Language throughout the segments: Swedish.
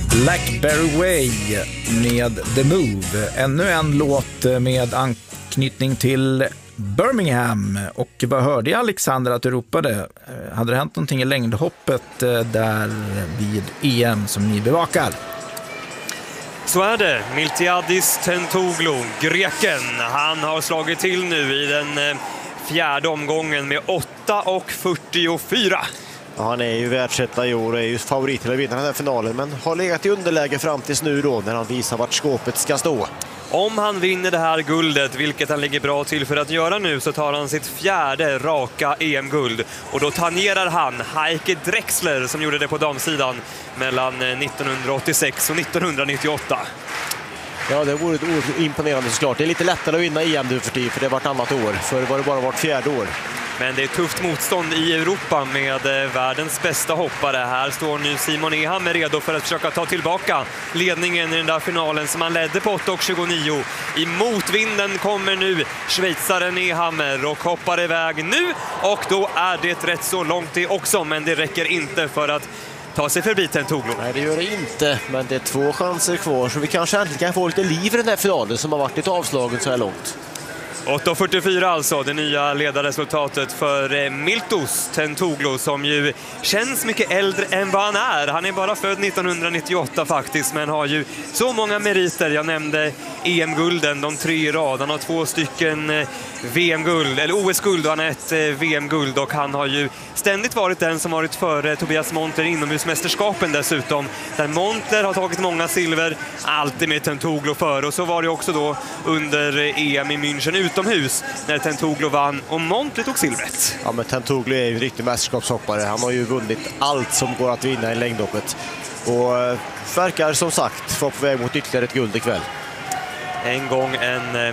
Blackberry Way med The Move. Ännu en låt med anknytning till Birmingham. Och vad hörde jag, Alexander, att du ropade? Hade det hänt någonting i längdhoppet där vid EM som ni bevakar? Så är det. Miltiadis Tentoglou, greken. Han har slagit till nu i den fjärde omgången med 8,44. Ja, han är ju världsetta i år och är ju favorit till att vinna den här finalen, men har legat i underläge fram tills nu då när han visar vart skåpet ska stå. Om han vinner det här guldet, vilket han ligger bra till för att göra nu, så tar han sitt fjärde raka EM-guld. Och då tangerar han Heike Drexler som gjorde det på damsidan mellan 1986 och 1998. Ja, det vore imponerande såklart. Det är lite lättare att vinna EM nu för tid, för det är vartannat år. Förr var det bara vart fjärde år. Men det är tufft motstånd i Europa med världens bästa hoppare. Här står nu Simon Ehammer redo för att försöka ta tillbaka ledningen i den där finalen som han ledde på 8,29. I motvinden kommer nu schweizaren Ehammer och hoppar iväg nu. Och då är det rätt så långt det också, men det räcker inte för att ta sig förbi Tentoglou. Nej, det gör det inte, men det är 2 chanser kvar, så vi kanske äntligen kan få lite liv i den här finalen som har varit lite avslagen så här långt. 8,44 alltså, det nya ledarresultatet för Miltos Tentoglou, som ju känns mycket äldre än vad han är. Han är bara född 1998 faktiskt, men har ju så många meriter. Jag nämnde EM-gulden, de 3 i rad. Han har 2 stycken VM-guld, eller OS-guld, och han har ett VM-guld. Och han har ju ständigt varit den som varit före Tobias Monter inomhusmästerskapen dessutom. Där Monter har tagit många silver, alltid med Tentoglou före. Och så var det också då under EM i München utomhus när Tentoglou vann och Monter tog silvret. Ja, men Tentoglou är ju en riktig mästerskapshoppare. Han har ju vunnit allt som går att vinna i längdhoppet. Och verkar som sagt vara på väg mot ytterligare ett guld ikväll. En gång en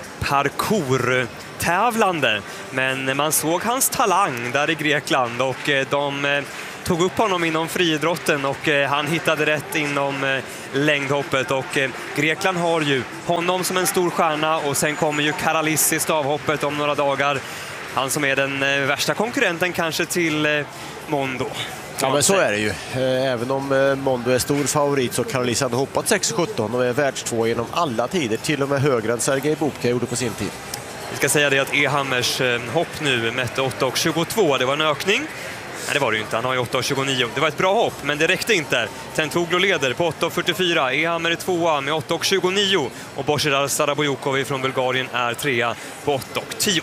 parkour-tävlande, men man såg hans talang där i Grekland och de tog upp honom inom friidrotten och han hittade rätt inom längdhoppet. Och Grekland har ju honom som en stor stjärna, och sen kommer ju Karalis i stavhoppet om några dagar. Han som är den värsta konkurrenten kanske till Mondo. Ja, men så är det ju. Även om Mondo är stor favorit så Karalis hade hoppat 6,17 och är världstvå genom alla tider. Till och med högre än Sergej Bubka gjorde på sin tid. Vi ska säga det att Ehammers hopp nu mätte 8,22. Det var en ökning. Nej, det var det ju inte. Han har ju 8,29. Det var ett bra hopp, men det räckte inte. Tentoglou leder på 8,44. Ehammer är 2 med 8,29. Och Božidar Sarabojukov från Bulgarien är 3 på 8,10.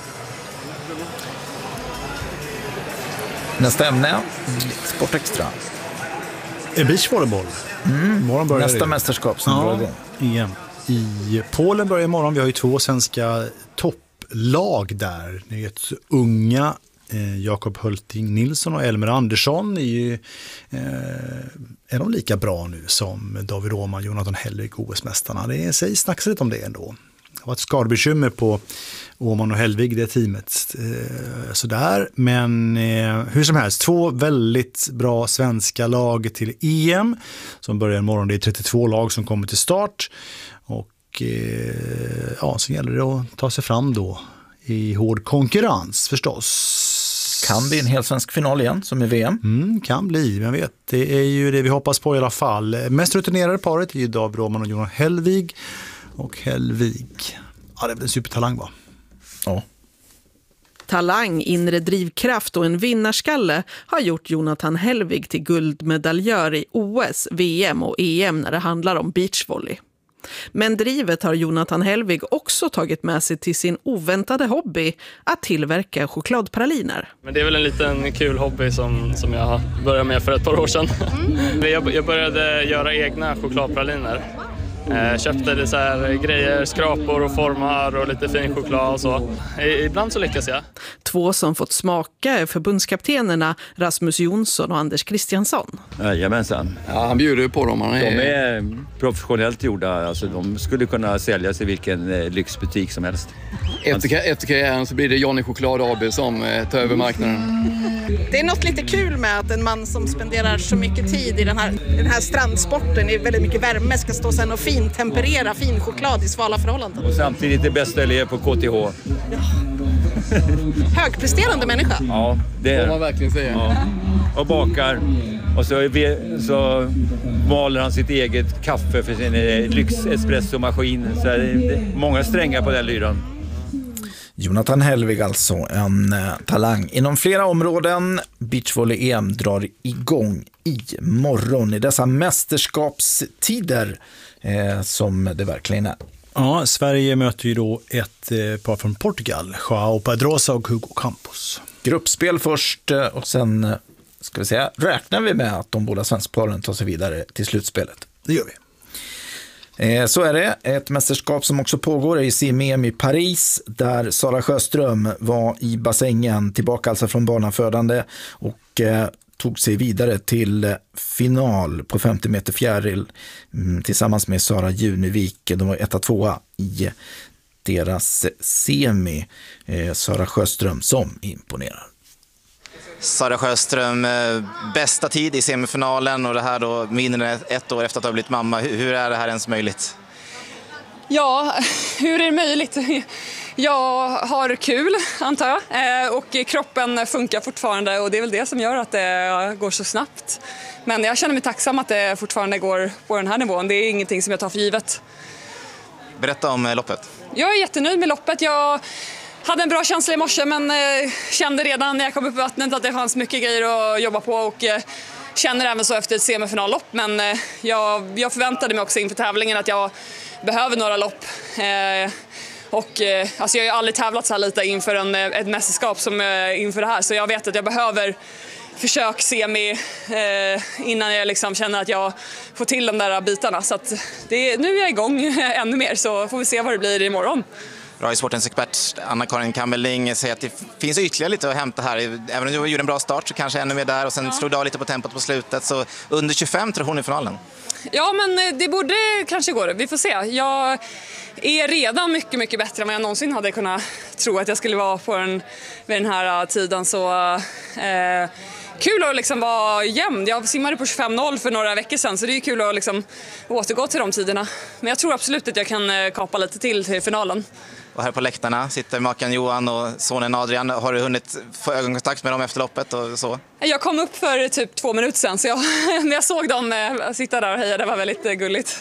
Nästa ämne, Sportextra. Beachvolleyboll. Nästa mästerskap som drar igång. EM. I Polen börjar imorgon. Vi har ju 2 svenska topplag där. Ni vet, unga Jakob Hulting Nilsson och Elmer Andersson är de lika bra nu som David Åhman, Jonathan Hellvig, OS-mästarna. Det sägs snacka lite om det ändå. Det har varit skadebekymmer på Åhman och Hellvig, det teamet. Sådär. Men hur som helst, 2 väldigt bra svenska lag till EM som börjar imorgon. Det är 32 lag som kommer till start. Och så gäller det att ta sig fram då i hård konkurrens förstås. Kan bli en hel svensk final igen som i VM. Kan bli, men vet, det är ju det vi hoppas på i alla fall. Mest rutinerade paret är ju David Åhman och Jonathan Hellvig. Och Hellvig, ja, det är en supertalang, va? Ja. Talang, inre drivkraft och en vinnarskalle har gjort Jonathan Hellvig till guldmedaljör i OS, VM och EM när det handlar om beachvolley. Men drivet har Jonathan Hellvig också tagit med sig till sin oväntade hobby att tillverka chokladpraliner. Men det är väl en liten kul hobby som jag började med för ett par år sedan. Jag började göra egna chokladpraliner. Köpte det så här grejer, skrapor och formar och lite fin choklad och så. Ibland så lyckas jag. 2 som fått smaka är förbundskaptenerna Rasmus Jonsson och Anders Kristiansson. Jajamensan. Ja, han bjuder på dem. De är professionellt gjorda. Alltså, de skulle kunna säljas i vilken lyxbutik som helst. Efter karriären så blir det Johnny Choklad AB som tar över marknaden. Det är något lite kul med att en man som spenderar så mycket tid i den här strandsporten i väldigt mycket värme ska stå sen och temperera fin choklad i svala förhållanden. Och samtidigt det bästa elev på KTH. Ja. Högpresterande människa. Ja, det är får man verkligen säga. Ja. Och bakar. Och så maler han sitt eget kaffe för sin lyx-espresso-maskin. Så det är många strängar på den lyran. Jonathan Helvig alltså, en talang inom flera områden. Beachvolley-EM drar igång i morgon i dessa mästerskapstider som det verkligen är. Ja, Sverige möter ju då ett par från Portugal, João Pedrosa och Hugo Campos. Gruppspel först och sen ska vi säga, räknar vi med att de båda svenskparen tar sig vidare till slutspelet. Det gör vi. Så är det. Ett mästerskap som också pågår i sim-EM i Paris där Sara Sjöström var i bassängen, tillbaka alltså från barnafödande och tog sig vidare till final på 50 meter fjäril tillsammans med Sara Junevik. De var 1-2 i deras semi. Sara Sjöström som imponerar. Sara Sjöström, bästa tid i semifinalen och det här då mindre än ett år efter att ha blivit mamma. Hur är det här ens möjligt? Ja, hur är det möjligt? Jag har kul, antar jag, och kroppen funkar fortfarande och det är väl det som gör att det går så snabbt. Men jag känner mig tacksam att det fortfarande går på den här nivån. Det är ingenting som jag tar för givet. Berätta om loppet. Jag är jättenöjd med loppet. Jag hade en bra känsla i morse men kände redan när jag kom upp i vattnet att det fanns mycket grejer att jobba på och känner även så efter ett semifinallopp. Men jag förväntade mig också inför tävlingen att jag behöver några lopp. Alltså jag har ju aldrig tävlat så här lite inför ett mästerskap som inför det här. Så jag vet att jag behöver försök semi innan jag liksom känner att jag får till de där bitarna. Så att nu är jag igång ännu mer så får vi se vad det blir imorgon. Radiosportens expert Anna-Karin Kammerling säger att det finns ytterligare lite att hämta här. Även om du gjorde en bra start så kanske ännu mer där och sen slog du av lite på tempot på slutet. Så under 25 tror hon i finalen. Ja, men det borde kanske gå. Vi får se. Jag är redan mycket, mycket bättre än vad jag någonsin hade kunnat tro att jag skulle vara vid den här tiden. Så kul att liksom vara jämn. Jag simmade på 25.0 för några veckor sedan så det är kul att liksom återgå till de tiderna. Men jag tror absolut att jag kan kapa lite till finalen. Och här på läktarna sitter maken Johan och sonen Adrian. Har du hunnit få ögonkontakt med dem efter loppet och så? Jag kom upp för typ 2 minuter sedan så när jag såg dem sitta där och heja, det var väldigt gulligt.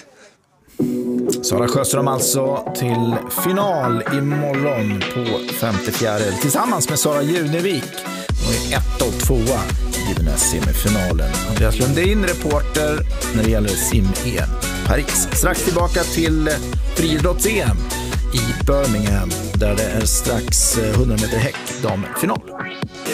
Sara Sjöström alltså till final imorgon på 54 tillsammans med Sara Junevik. Och är 1 och 2 i den här semifinalen. Andreas Lundin, reporter när det gäller sim-EM Paris. Strax tillbaka till friidrotts-EM i Birmingham där det är strax 100 meter häck damfinal.